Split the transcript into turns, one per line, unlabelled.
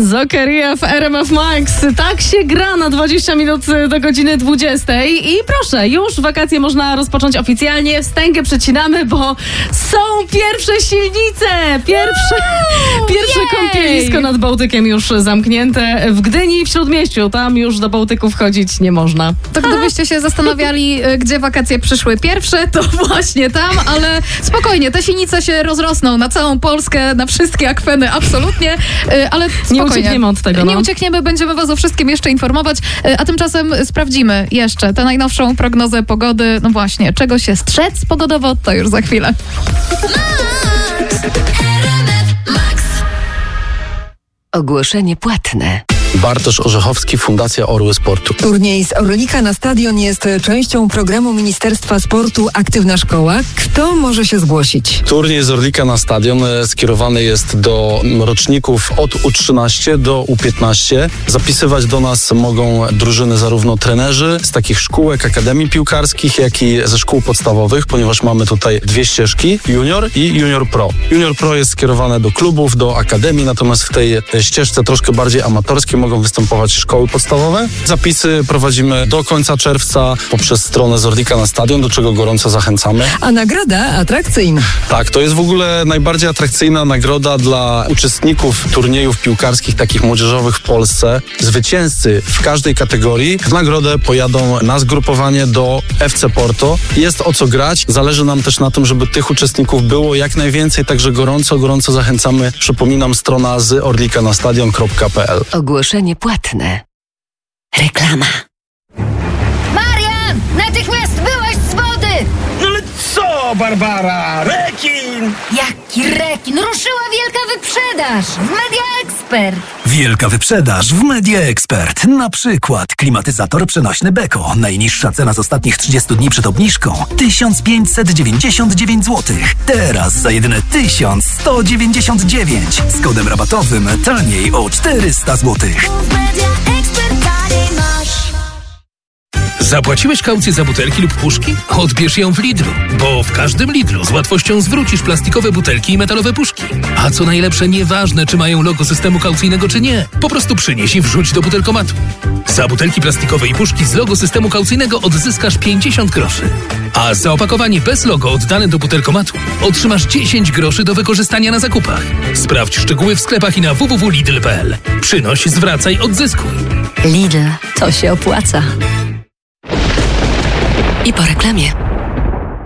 Zokeria w RMF Max. Tak się gra na 20 minut do godziny 20. I proszę, już wakacje można rozpocząć oficjalnie. Wstęgę przecinamy, bo są pierwsze silnice. Pierwsze kąpielisko nad Bałtykiem już zamknięte. W Gdyni, w Śródmieściu. Tam już do Bałtyku wchodzić nie można.
To gdybyście się zastanawiali, gdzie wakacje przyszły pierwsze, to właśnie tam, ale spokojnie, te silnice się rozrosną na całą Polskę, na wszystkie akweny, absolutnie, ale spokojnie.
Nie uciekniemy od tego.
Nie uciekniemy, będziemy was o wszystkim jeszcze informować, a tymczasem sprawdzimy jeszcze tę najnowszą prognozę pogody. No właśnie, czego się strzec pogodowo, to już za chwilę.
Ogłoszenie płatne.
Bartosz Orzechowski, Fundacja Orły Sportu.
Turniej z Orlika na stadion jest częścią programu Ministerstwa Sportu Aktywna Szkoła. Kto może się zgłosić?
Turniej z Orlika na stadion skierowany jest do roczników od U13 do U15. Zapisywać do nas mogą drużyny zarówno trenerzy z takich szkółek, akademii piłkarskich, jak i ze szkół podstawowych, ponieważ mamy tutaj dwie ścieżki, junior i junior pro. Junior pro jest skierowane do klubów, do akademii, natomiast w tej ścieżce troszkę bardziej amatorskiej mogą występować szkoły podstawowe. Zapisy prowadzimy do końca czerwca poprzez stronę z Orlika na stadion, do czego gorąco zachęcamy.
A nagroda atrakcyjna.
Tak, to jest w ogóle najbardziej atrakcyjna nagroda dla uczestników turniejów piłkarskich, takich młodzieżowych w Polsce. Zwycięzcy w każdej kategorii w nagrodę pojadą na zgrupowanie do FC Porto. Jest o co grać. Zależy nam też na tym, żeby tych uczestników było jak najwięcej, także gorąco zachęcamy. Przypominam, strona z orlikanastadion.pl.
Ogłoszenie płatne. Reklama.
Marian! Natychmiast wyłaź z wody!
No ale co, Barbara? Rekin!
Jaki rekin? Ruszyła wielka wyprzedaż w Media Expert.
Wielka wyprzedaż w Media Expert. Na przykład klimatyzator przenośny Beko. Najniższa cena z ostatnich 30 dni przed obniżką 1599 zł. Teraz za jedyne 1199. Z kodem rabatowym taniej o 400 zł.
Zapłaciłeś kaucję za butelki lub puszki? Odbierz ją w Lidlu, bo w każdym Lidlu z łatwością zwrócisz plastikowe butelki i metalowe puszki. A co najlepsze, nieważne czy mają logo systemu kaucyjnego czy nie, po prostu przynieś i wrzuć do butelkomatu. Za butelki plastikowe i puszki z logo systemu kaucyjnego odzyskasz 50 groszy. A za opakowanie bez logo oddane do butelkomatu otrzymasz 10 groszy do wykorzystania na zakupach. Sprawdź szczegóły w sklepach i na www.lidl.pl. Przynoś, zwracaj, odzyskuj.
Lidl, to się opłaca. I po reklamie.